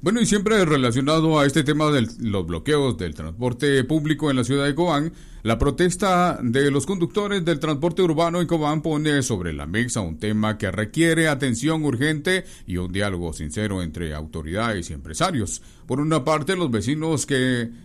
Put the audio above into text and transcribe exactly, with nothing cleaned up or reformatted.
Bueno, y siempre relacionado a este tema de los bloqueos del transporte público en la ciudad de Cobán, la protesta de los conductores del transporte urbano en Cobán pone sobre la mesa un tema que requiere atención urgente y un diálogo sincero entre autoridades y empresarios. Por una parte, los vecinos que